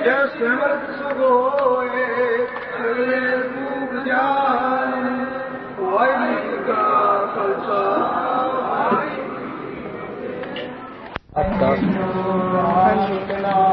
जय सिमरत सुख होए सगले रूप जान वाहिगुरू का खालसा हाँ जी।